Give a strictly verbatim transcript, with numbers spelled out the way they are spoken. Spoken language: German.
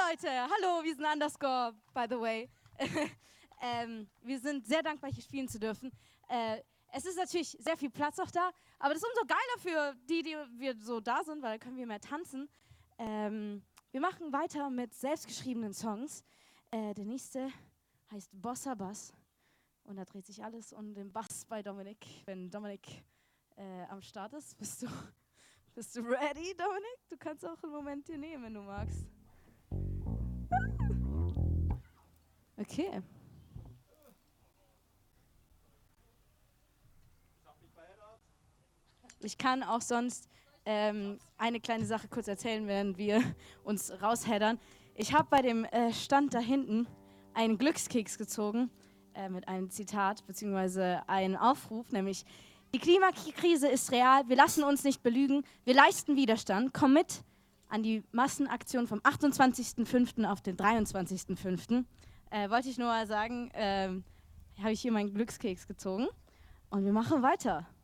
Leute, hallo, wir sind Underscore, by the way. ähm, wir sind sehr dankbar, hier spielen zu dürfen. Äh, es ist natürlich sehr viel Platz auch da, aber das ist umso geiler für die, die wir so da sind, weil da können wir mehr tanzen. Ähm, wir machen weiter mit selbstgeschriebenen Songs. Äh, der nächste heißt Bossa Bass und da dreht sich alles um den Bass bei Dominik. Wenn Dominik äh, am Start ist, bist du, bist du ready, Dominik? Du kannst auch einen Moment dir nehmen, wenn du magst. Okay. Ich kann auch sonst ähm, eine kleine Sache kurz erzählen, während wir uns rausheddern. Ich habe bei dem äh, Stand da hinten einen Glückskeks gezogen äh, mit einem Zitat bzw. einem Aufruf, nämlich: Die Klimakrise ist real, wir lassen uns nicht belügen, wir leisten Widerstand, komm mit an die Massenaktion vom achtundzwanzigsten fünften auf den dreiundzwanzigsten fünften Äh, wollte ich nur mal sagen, äh, habe ich hier meinen Glückskeks gezogen und wir machen weiter.